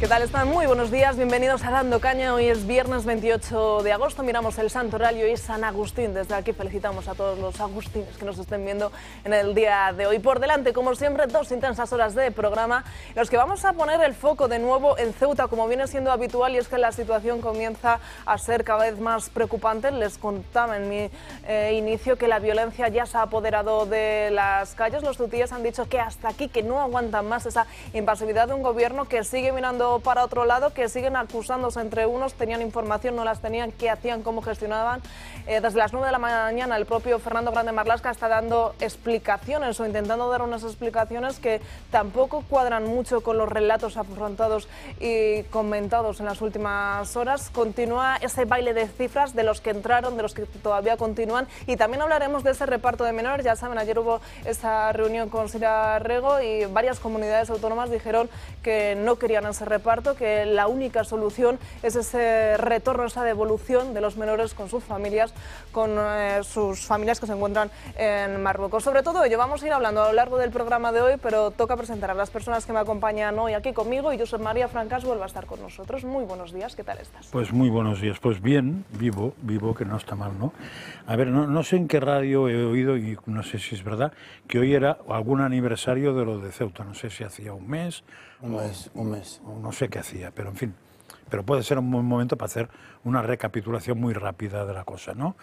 ¿Qué tal están? Muy buenos días, bienvenidos a Dando Caña. Hoy es viernes 28 de agosto, miramos el santoral y hoy es San Agustín. Desde aquí felicitamos a todos los agustines que nos estén viendo en el día de hoy. Por delante, como siempre, 2 intensas horas de programa, en los que vamos a poner el foco de nuevo en Ceuta, como viene siendo habitual, y es que la situación comienza a ser cada vez más preocupante. Les contaba en mi inicio que la violencia ya se ha apoderado de las calles. Los ceutíes han dicho que hasta aquí, que no aguantan más esa impasividad de un gobierno que sigue mirando para otro lado, que siguen acusándose entre unos, tenían información, no las tenían, qué hacían, cómo gestionaban. Desde las 9 de la mañana el propio Fernando Grande Marlaska está dando explicaciones o intentando dar unas explicaciones que tampoco cuadran mucho con los relatos afrontados y comentados en las últimas horas. Continúa ese baile de cifras de los que entraron, de los que todavía continúan, y también hablaremos de ese reparto de menores. Ya saben, ayer hubo esa reunión con Sira Rego y varias comunidades autónomas dijeron que no querían ese reparto, que la única solución es ese retorno, esa devolución de los menores con sus familias que se encuentran en Marruecos. Sobre todo ello vamos a ir hablando a lo largo del programa de hoy, pero toca presentar a las personas que me acompañan hoy aquí conmigo, y Josep María Francas vuelve a estar con nosotros. Muy buenos días, ¿qué tal estás? Pues muy buenos días, pues bien, vivo, que no está mal, ¿no? A ver, no sé en qué radio he oído, y no sé si es verdad, que hoy era algún aniversario de lo de Ceuta, no sé si hacía un mes, o no sé qué hacía, pero en fin, pero puede ser un buen momento para hacer una recapitulación muy rápida de la cosa, ¿no?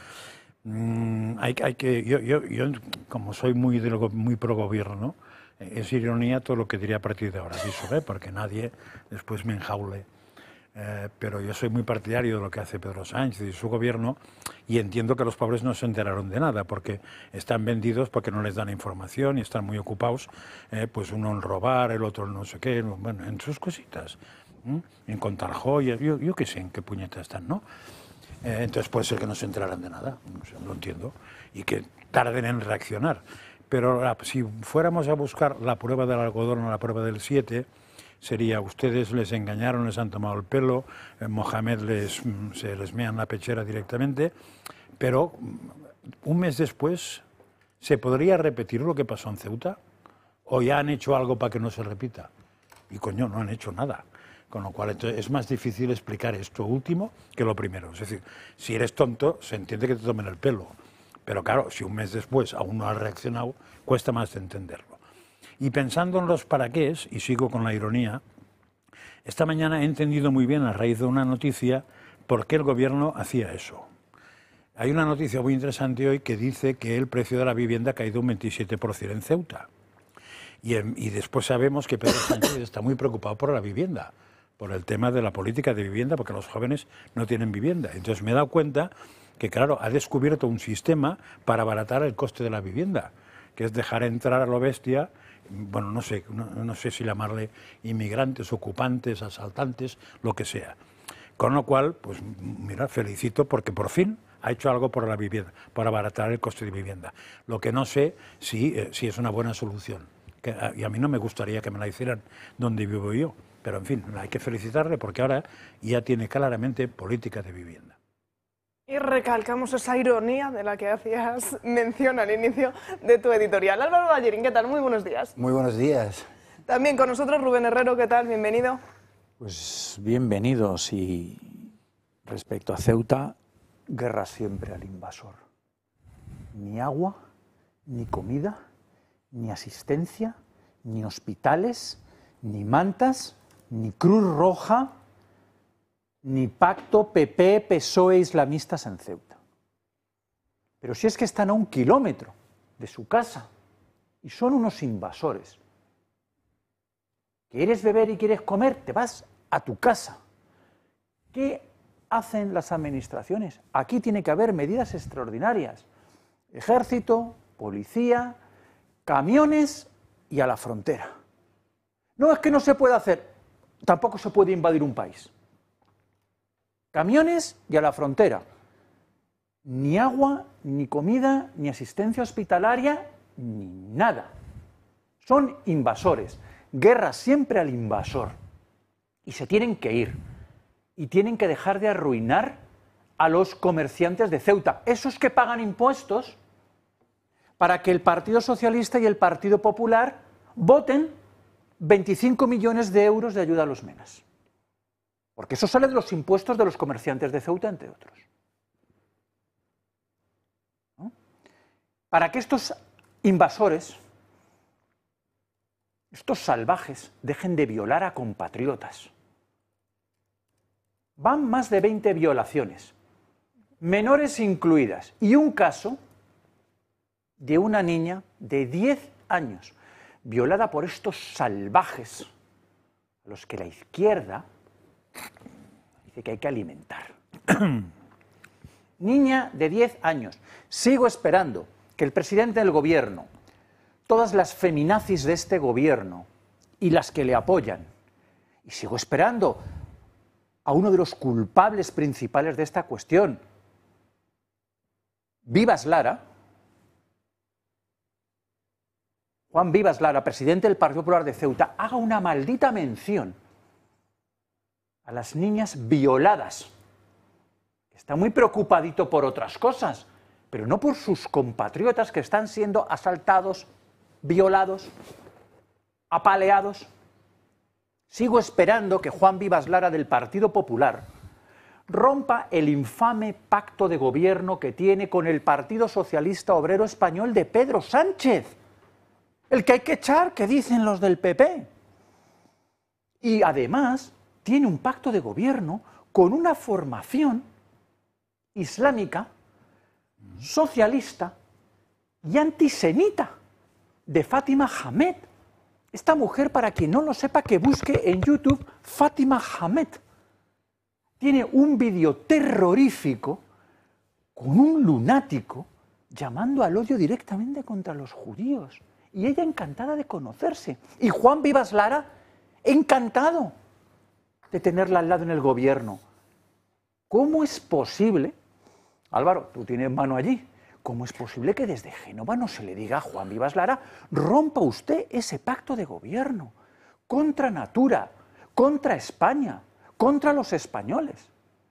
Yo como soy muy pro gobierno, ¿no? Es ironía todo lo que diría a partir de ahora, porque nadie después me enjaule. Pero yo soy muy partidario de lo que hace Pedro Sánchez y su gobierno, y entiendo que los pobres no se enteraron de nada porque están vendidos, porque no les dan información y están muy ocupados, pues uno en robar, el otro en no sé qué, bueno, en sus cositas, en contar joyas, yo qué sé en qué puñetas están, ¿no? Entonces puede ser que no se enteraran de nada, no sé, lo entiendo, y que tarden en reaccionar. Pero si fuéramos a buscar la prueba del algodón o la prueba del 7, sería: ustedes les engañaron, les han tomado el pelo, Mohamed se les mea en la pechera directamente, pero un mes después, ¿se podría repetir lo que pasó en Ceuta? ¿O ya han hecho algo para que no se repita? Y coño, no han hecho nada. Con lo cual entonces, es más difícil explicar esto último que lo primero. Es decir, si eres tonto, se entiende que te tomen el pelo. Pero claro, si un mes después aún no has reaccionado, cuesta más de entenderlo. Y pensando en los paraqués, y sigo con la ironía, esta mañana he entendido muy bien, a raíz de una noticia, por qué el gobierno hacía eso. Hay una noticia muy interesante hoy que dice que el precio de la vivienda ha caído un 27% en Ceuta. Y después sabemos que Pedro Sánchez está muy preocupado por la vivienda, por el tema de la política de vivienda, porque los jóvenes no tienen vivienda. Entonces me he dado cuenta que, claro, ha descubierto un sistema para abaratar el coste de la vivienda, que es dejar entrar a lo bestia, bueno, no sé si llamarle inmigrantes, ocupantes, asaltantes, lo que sea. Con lo cual, pues mira, felicito porque por fin ha hecho algo por la vivienda, por abaratar el coste de vivienda. Lo que no sé si es una buena solución. Y a mí no me gustaría que me la hicieran donde vivo yo, pero en fin, hay que felicitarle porque ahora ya tiene claramente política de vivienda. Y recalcamos esa ironía de la que hacías mención al inicio de tu editorial. Álvaro Ballerín, ¿qué tal? Muy buenos días. Muy buenos días. También con nosotros Rubén Herrero, ¿qué tal? Bienvenido. Pues bienvenidos. Y respecto a Ceuta, guerra siempre al invasor. Ni agua, ni comida, ni asistencia, ni hospitales, ni mantas, ni Cruz Roja, ni pacto PP, PSOE, islamistas en Ceuta. Pero si es que están a 1 kilómetro de su casa y son unos invasores. ¿Quieres beber y quieres comer? Te vas a tu casa. ¿Qué hacen las administraciones? Aquí tiene que haber medidas extraordinarias. Ejército, policía, camiones y a la frontera. No es que no se pueda hacer, tampoco se puede invadir un país. Camiones y a la frontera. Ni agua, ni comida, ni asistencia hospitalaria, ni nada. Son invasores. Guerra siempre al invasor. Y se tienen que ir. Y tienen que dejar de arruinar a los comerciantes de Ceuta. Esos que pagan impuestos para que el Partido Socialista y el Partido Popular voten 25 millones de euros de ayuda a los MENAS. Porque eso sale de los impuestos de los comerciantes de Ceuta, entre otros. ¿No? Para que estos invasores, estos salvajes, dejen de violar a compatriotas. Van más de 20 violaciones, menores incluidas, y un caso de una niña de 10 años, violada por estos salvajes, a los que la izquierda dice que hay que alimentar. Niña de 10 años. Sigo esperando que el presidente del gobierno, todas las feminazis de este gobierno y las que le apoyan, y sigo esperando a uno de los culpables principales de esta cuestión, Vivas Lara, Juan Vivas Lara, presidente del Partido Popular de Ceuta, haga una maldita mención a las niñas violadas. Está muy preocupadito por otras cosas, pero no por sus compatriotas que están siendo asaltados, violados, apaleados. Sigo esperando que Juan Vivas Lara del Partido Popular rompa el infame pacto de gobierno que tiene con el Partido Socialista Obrero Español de Pedro Sánchez, el que hay que echar, que dicen los del PP. Y además tiene un pacto de gobierno con una formación islámica, socialista y antisemita de Fátima Hamed. Esta mujer, para quien no lo sepa, que busque en YouTube Fátima Hamed. Tiene un vídeo terrorífico con un lunático llamando al odio directamente contra los judíos. Y ella encantada de conocerse. Y Juan Vivas Lara, encantado de tenerla al lado en el gobierno. ¿Cómo es posible, Álvaro, tú tienes mano allí, cómo es posible que desde Génova no se le diga a Juan Vivas Lara, rompa usted ese pacto de gobierno contra Natura, contra España, contra los españoles?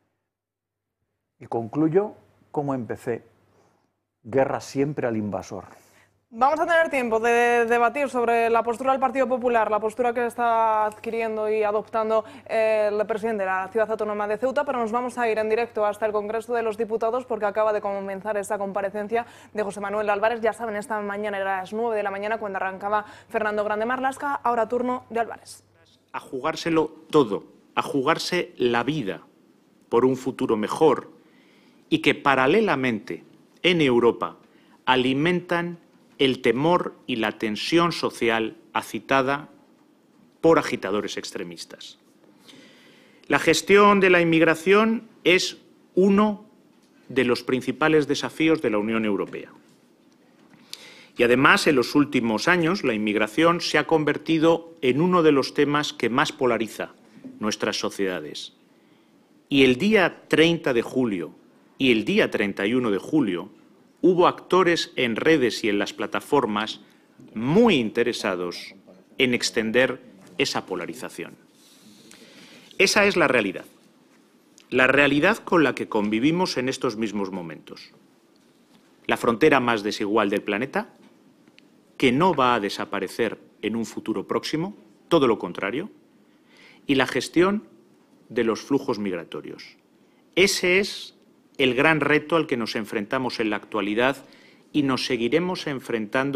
Y concluyo como empecé: guerra siempre al invasor. Vamos a tener tiempo de debatir sobre la postura del Partido Popular, la postura que está adquiriendo y adoptando el presidente de la Ciudad Autónoma de Ceuta, pero nos vamos a ir en directo hasta el Congreso de los Diputados porque acaba de comenzar esta comparecencia de José Manuel Álvarez. Ya saben, esta mañana era a las 9 de la mañana cuando arrancaba Fernando Grande Marlaska, ahora turno de Álvarez. A jugárselo todo, a jugarse la vida por un futuro mejor y que paralelamente en Europa alimentan el temor y la tensión social agitada por agitadores extremistas. La gestión de la inmigración es uno de los principales desafíos de la Unión Europea. Y además, en los últimos años, la inmigración se ha convertido en uno de los temas que más polariza nuestras sociedades. Y el día 30 de julio y el día 31 de julio hubo actores en redes y en las plataformas muy interesados en extender esa polarización. Esa es la realidad con la que convivimos en estos mismos momentos. La frontera más desigual del planeta, que no va a desaparecer en un futuro próximo, todo lo contrario, y la gestión de los flujos migratorios. Ese es el gran reto al que nos enfrentamos en la actualidad y nos seguiremos enfrentando